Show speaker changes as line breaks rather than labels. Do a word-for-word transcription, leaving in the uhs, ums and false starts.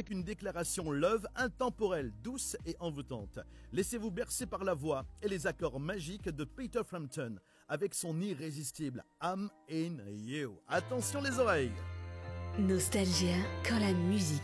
avec une déclaration love intemporelle, douce et envoûtante. Laissez-vous bercer par la voix et les accords magiques de Peter Frampton avec son irrésistible I'm in you. Attention les oreilles.
Nostalgia, quand la musique